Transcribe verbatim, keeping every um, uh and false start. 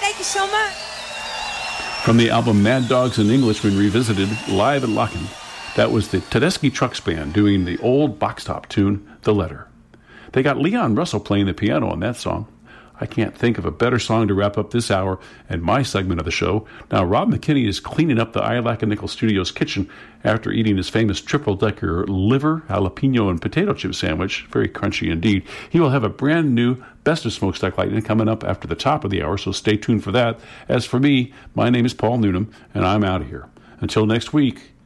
Thank you so much. From the album Mad Dogs and Englishmen Revisited, live at Laeken, that was the Tedeschi Trucks Band doing the old box top tune, The Letter. They got Leon Russell playing the piano on that song. I can't think of a better song to wrap up this hour and my segment of the show. Now, Rob McKinney is cleaning up the I Lack a Nickel Studios kitchen after eating his famous triple-decker liver, jalapeno, and potato chip sandwich. Very crunchy indeed. He will have a brand new Best of Smokestack Lightning coming up after the top of the hour, so stay tuned for that. As for me, my name is Paul Noonan, and I'm out of here. Until next week,